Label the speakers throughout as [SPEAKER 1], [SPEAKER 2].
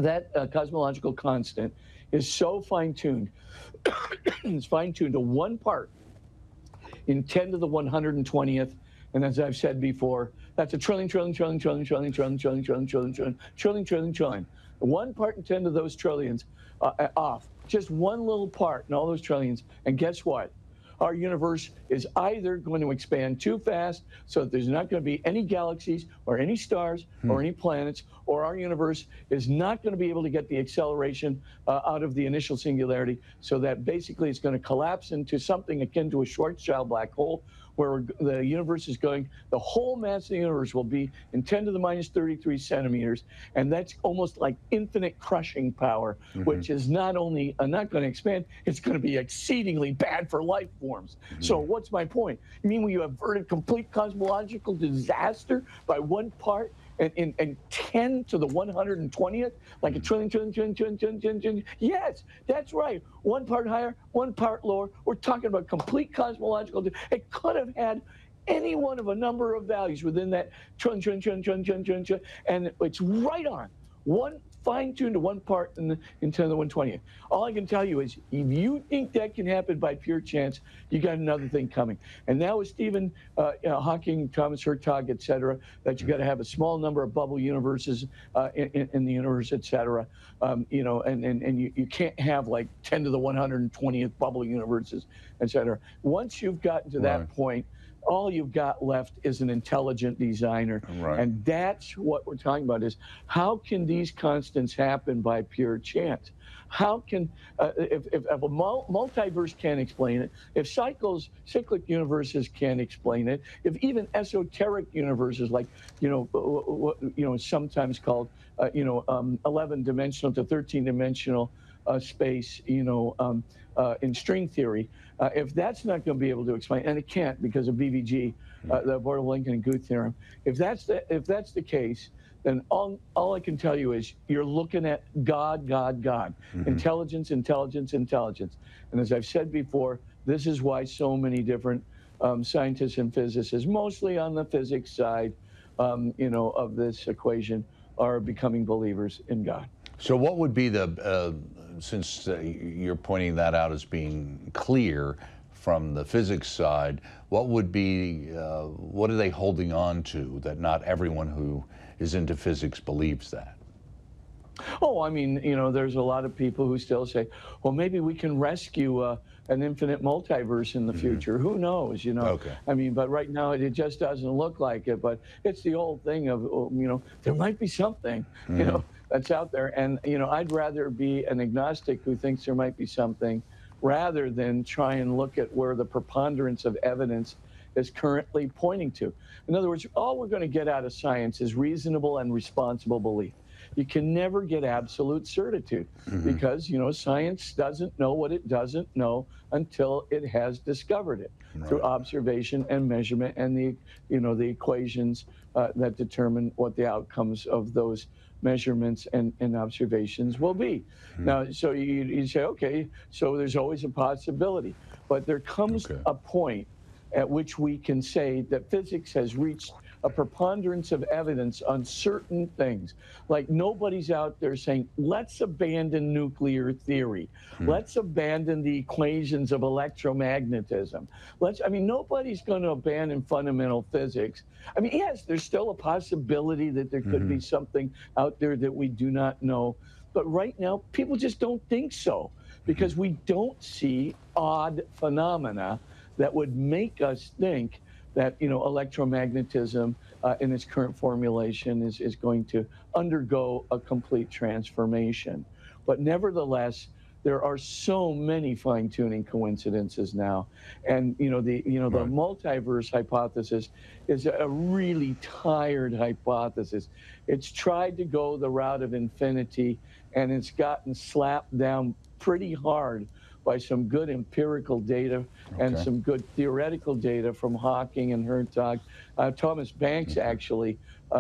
[SPEAKER 1] that cosmological constant is so fine-tuned. It's fine-tuned to one part in 10 to the 120th. And as I've said before, that's a trillion. 1 part in 10 of those trillions off. Just one little part in all those trillions. And guess what? Our universe is either going to expand too fast so that there's not going to be any galaxies or any stars or any planets, or our universe is not going to be able to get the acceleration out of the initial singularity, so that basically it's going to collapse into something akin to a Schwarzschild black hole, where the universe is going, the whole mass of the universe will be in 10 to the minus 33 centimeters. And that's almost like infinite crushing power, which is not only not going to expand, it's going to be exceedingly bad for life forms. So what's my point? You mean when you averted complete cosmological disaster by one part and 10 to the 120th, like a trillion. Yes, that's right. 1 part higher, 1 part lower. We're talking about complete cosmological. It could have had any one of a number of values within that trillion, and it's right on. One fine-tuned to 1 part in 10 to the 120th. All I can tell you is, if you think that can happen by pure chance, you got another thing coming. And now with Stephen Hawking, Thomas Hertog, et cetera, that you got to have a small number of bubble universes in the universe, et cetera. You know, and you can't have like 10 to the 120th bubble universes, et cetera. Once you've gotten to that point, all you've got left is an intelligent designer. And that's what we're talking about, is how can these constants happen by pure chance? How can, if a multiverse can't explain it, if cyclic universes can't explain it, if even esoteric universes like, sometimes called, 11-dimensional to 13-dimensional space, in string theory, if that's not going to be able to explain, and it can't because of BVG, the Borel-Lincoln and Guth theorem. If that's the case, then all I can tell you is you're looking at God, intelligence. And as I've said before, this is why so many different scientists and physicists, mostly on the physics side, of this equation, are becoming believers in God.
[SPEAKER 2] So what would be the, since you're pointing that out as being clear from the physics side, what would be, what are they holding on to that not everyone who is into physics believes that?
[SPEAKER 1] Oh, I mean, there's a lot of people who still say, well, maybe we can rescue an infinite multiverse in the future. Who knows, I mean, but right now it just doesn't look like it. But it's the old thing of, there might be something, that's out there. And, I'd rather be an agnostic who thinks there might be something, rather than try and look at where the preponderance of evidence is currently pointing to. In other words, all we're going to get out of science is reasonable and responsible belief. You can never get absolute certitude because, science doesn't know what it doesn't know until it has discovered it through observation and measurement and the equations that determine what the outcomes of those measurements and observations will be. Now, so you say, okay, so there's always a possibility, but there comes a point at which we can say that physics has reached a preponderance of evidence on certain things. Like, nobody's out there saying, let's abandon nuclear theory. Let's abandon the equations of electromagnetism. Nobody's going to abandon fundamental physics. I mean, yes, there's still a possibility that there could be something out there that we do not know. But right now, people just don't think so, because we don't see odd phenomena that would make us think that electromagnetism in its current formulation is going to undergo a complete transformation. But nevertheless, there are so many fine-tuning coincidences now, and the multiverse hypothesis is a really tired hypothesis. It's tried to go the route of infinity, and it's gotten slapped down pretty hard by some good empirical data and some good theoretical data from Hawking and Hertog. Thomas Banks actually,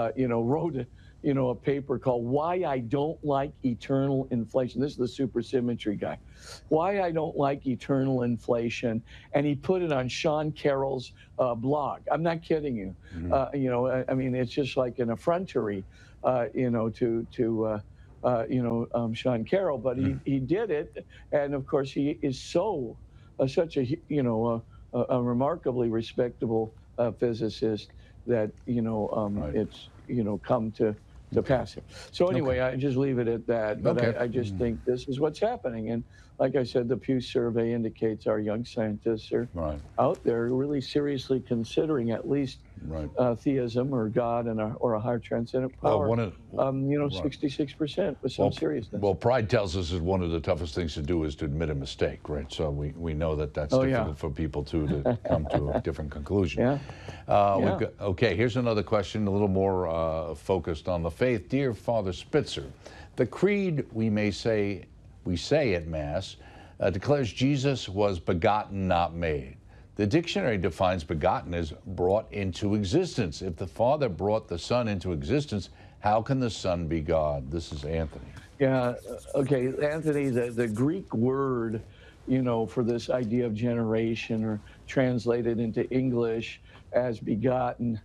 [SPEAKER 1] wrote a paper called "Why I Don't Like Eternal Inflation." This is the supersymmetry guy. Why I Don't Like Eternal Inflation, and he put it on Sean Carroll's blog. I'm not kidding you. I mean, it's just like an effrontery, to Sean Carroll, but he did it, and of course he is such a a remarkably respectable physicist that
[SPEAKER 2] Right.
[SPEAKER 1] it's come to pass it. So anyway, I just leave it at that. But
[SPEAKER 2] Okay.
[SPEAKER 1] I just think this is what's happening, and like I said, the Pew survey indicates our young scientists are
[SPEAKER 2] Right.
[SPEAKER 1] out there really seriously considering at least
[SPEAKER 2] Right.
[SPEAKER 1] Theism or God or a higher transcendent power.
[SPEAKER 2] One of, right.
[SPEAKER 1] 66% with some seriousness.
[SPEAKER 2] Well, pride tells us that one of the toughest things to do is to admit a mistake, right? So we know that that's difficult for people to come to a different conclusion.
[SPEAKER 1] Yeah.
[SPEAKER 2] Okay, here's another question, a little more focused on the faith. Dear Father Spitzer, the creed we say at Mass declares Jesus was begotten, not made. The dictionary defines begotten as brought into existence. If the Father brought the Son into existence, how can the Son be God? This is Anthony.
[SPEAKER 1] Yeah, okay, Anthony, the Greek word, for this idea of generation or translated into English as begotten,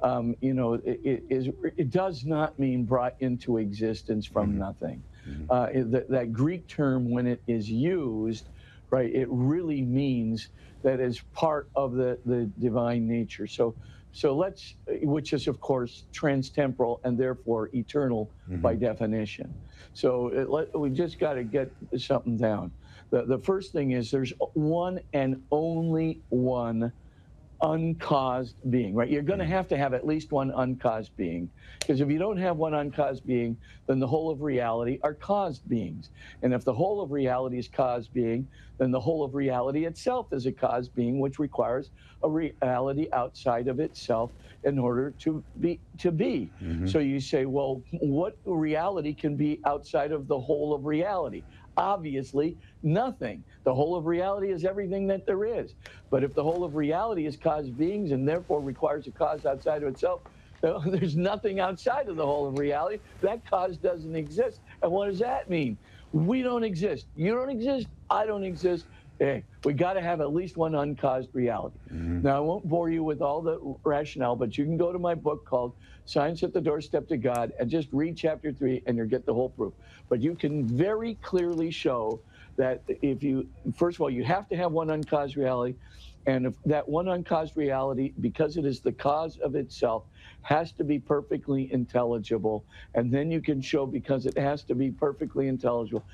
[SPEAKER 1] it does not mean brought into existence from nothing. That Greek term, when it is used, right, it really means that is part of the divine nature. So which is of course transtemporal and therefore eternal by definition. So we just got to get something down. The first thing is there's one and only one uncaused being, right? You're going to have at least one uncaused being, because if you don't have one uncaused being, then the whole of reality are caused beings. And if the whole of reality is caused being, then the whole of reality itself is a caused being, which requires a reality outside of itself in order to be. So you say, well, what reality can be outside of the whole of reality? Obviously, nothing. The whole of reality is everything that there is. But if the whole of reality is caused beings and therefore requires a cause outside of itself, there's nothing outside of the whole of reality. That cause doesn't exist. And what does that mean? We don't exist. You don't exist. I don't exist. Hey, we got to have at least one uncaused reality. Now, I won't bore you with all the rationale, but you can go to my book called Science at the Doorstep to God and just read chapter 3 and you'll get the whole proof. But you can very clearly show that first of all, you have to have one uncaused reality. And if that one uncaused reality, because it is the cause of itself, has to be perfectly intelligible. And then you can show, because it has to be perfectly intelligible,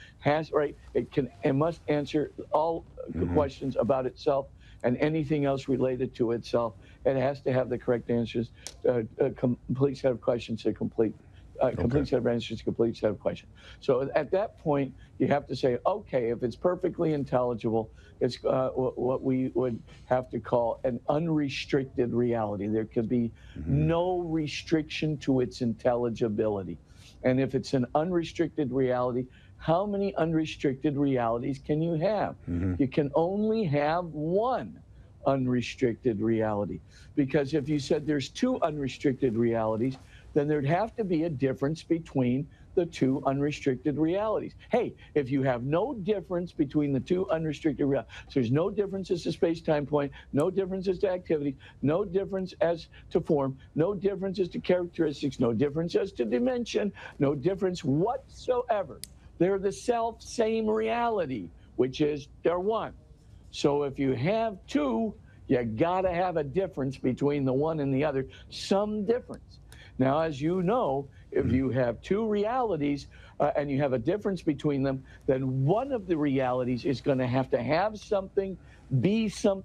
[SPEAKER 1] it must answer all questions about itself and anything else related to itself. It has to have the correct answers, a complete set of questions to complete. Complete set of answers, complete set of questions. So at that point, you have to say, okay, if it's perfectly intelligible, it's what we would have to call an unrestricted reality. There could be no restriction to its intelligibility. And if it's an unrestricted reality, how many unrestricted realities can you have? You can only have one unrestricted reality. Because if you said there's two unrestricted realities, then there'd have to be a difference between the two unrestricted realities. Hey, if you have no difference between the two unrestricted realities, so there's no difference as to space-time point, no difference as to activity, no difference as to form, no difference as to characteristics, no difference as to dimension, no difference whatsoever. They're the self-same reality, which is they're one. So if you have two, you gotta have a difference between the one and the other, some difference. Now, as you know, if you have two realities and you have a difference between them, then one of the realities is going to have something, be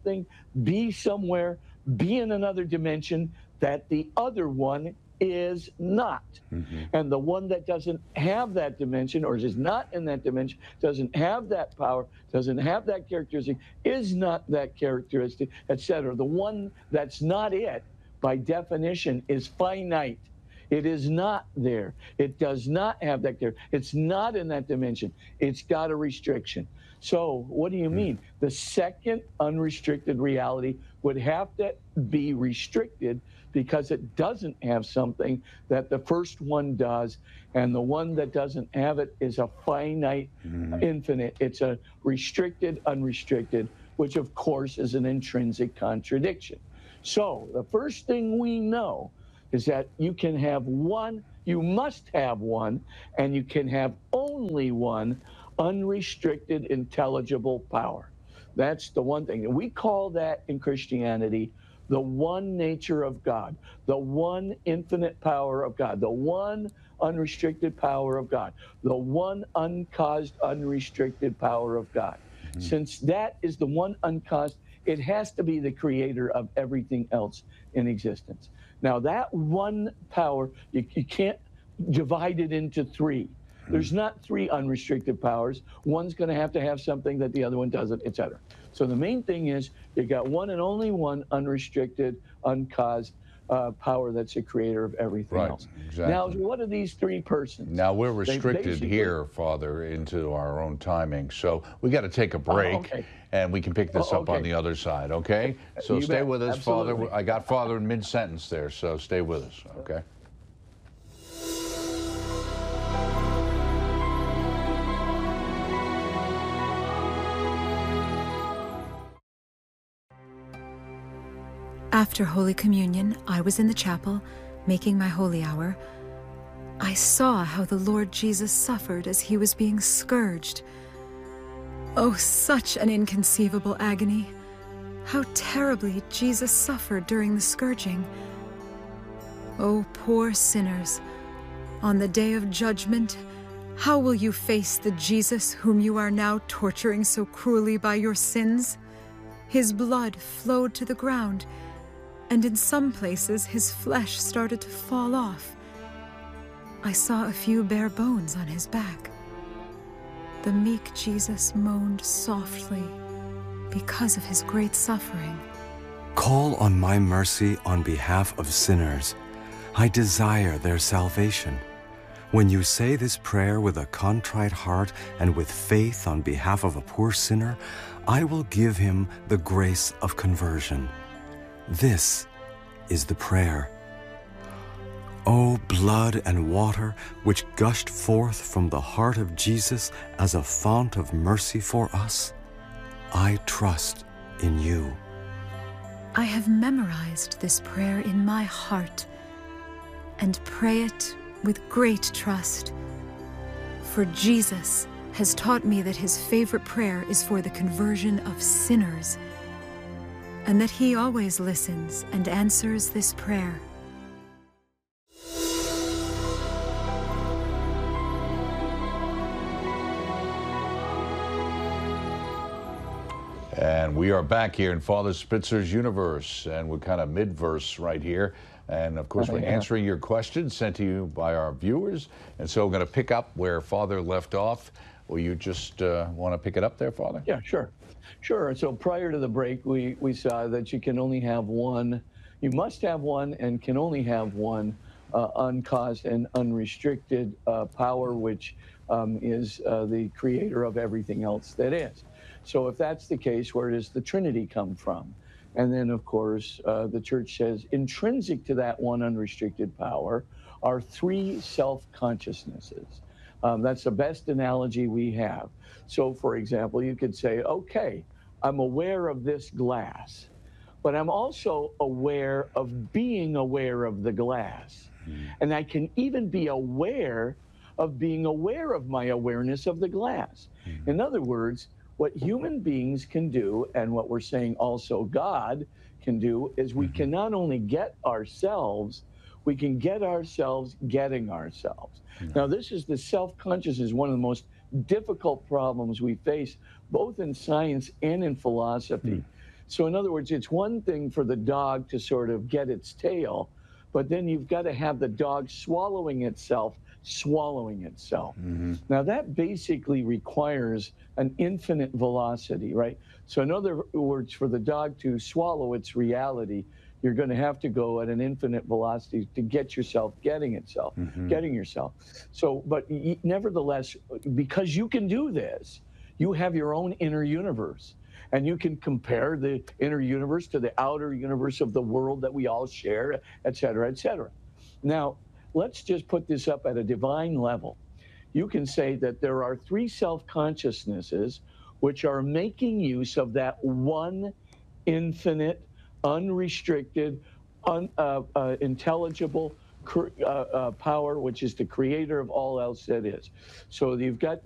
[SPEAKER 1] somewhere, be in another dimension that the other one is not. And the one that doesn't have that dimension or is not in that dimension, doesn't have that power, doesn't have that characteristic, is not that characteristic, etc. The one that's not it, by definition, is finite. It is not there. It does not have that character. It's not in that dimension. It's got a restriction. So what do you mean? The second unrestricted reality would have to be restricted because it doesn't have something that the first one does, and the one that doesn't have it is a finite, infinite. It's a restricted, unrestricted, which of course is an intrinsic contradiction. So the first thing we know is that you can have one You must have one, and you can have only one unrestricted, intelligible power. That's the one thing. And we call that in Christianity the one nature of God, the one infinite power of God, the one unrestricted power of God, the one uncaused, unrestricted power of God. Mm-hmm. Since that is the one uncaused, it has to be the creator of everything else in existence. Now, that one power, you can't divide it into three. There's not three unrestricted powers. One's going to have something that the other one doesn't, et cetera. So the main thing is you got one and only one unrestricted, uncaused power that's the creator of everything else.
[SPEAKER 2] Exactly.
[SPEAKER 1] Now, what are these three persons?
[SPEAKER 2] Now, we're restricted here, Father, into our own timing. So we got to take a break, and we can pick this up on the other side, okay? So stay with us, Father. I got Father in mid-sentence there, so stay with us, okay?
[SPEAKER 3] After Holy Communion, I was in the chapel, making my holy hour. I saw how the Lord Jesus suffered as he was being scourged. Oh, such an inconceivable agony! How terribly Jesus suffered during the scourging. Oh, poor sinners! On the day of judgment, how will you face the Jesus whom you are now torturing so cruelly by your sins? His blood flowed to the ground, and in some places his flesh started to fall off. I saw a few bare bones on his back. The meek Jesus moaned softly because of his great suffering.
[SPEAKER 4] Call on my mercy on behalf of sinners. I desire their salvation. When you say this prayer with a contrite heart and with faith on behalf of a poor sinner, I will give him the grace of conversion. This is the prayer. O blood and water which gushed forth from the heart of Jesus as a fount of mercy for us, I trust in you.
[SPEAKER 3] I have memorized this prayer in my heart and pray it with great trust. For Jesus has taught me that his favorite prayer is for the conversion of sinners, and that he always listens and answers this prayer.
[SPEAKER 2] And we are back here in Father Spitzer's universe, and we're kind of mid-verse right here. And of course, we're answering your questions sent to you by our viewers. And so we're going to pick up where Father left off. Will you just want to pick it up there, Father?
[SPEAKER 1] Yeah, sure. Sure. So prior to the break, we saw that you can only have one. You must have one and can only have one uncaused and unrestricted power, which is the creator of everything else that is. So if that's the case, where does the Trinity come from? And then, of course, the Church says intrinsic to that one unrestricted power are three self-consciousnesses. That's the best analogy we have. So, for example, you could say, okay, I'm aware of this glass, but I'm also aware of being aware of the glass. And I can even be aware of being aware of my awareness of the glass. In other words, what human beings can do, and what we're saying also God can do, is we can not only get ourselves, we can get ourselves getting ourselves. Now, this is the self-consciousness, one of the most difficult problems we face, both in science and in philosophy. So in other words, it's one thing for the dog to sort of get its tail, but then you've got to have the dog swallowing itself. Now, that basically requires an infinite velocity, right? So in other words, for the dog to swallow its reality, you're going to have to go at an infinite velocity to get yourself getting yourself. So, but nevertheless, because you can do this, you have your own inner universe. And you can compare the inner universe to the outer universe of the world that we all share, et cetera, et cetera. Now, let's just put this up at a divine level. You can say that there are three self-consciousnesses which are making use of that one infinite, unrestricted, intelligible power, which is the creator of all else that is. So you've got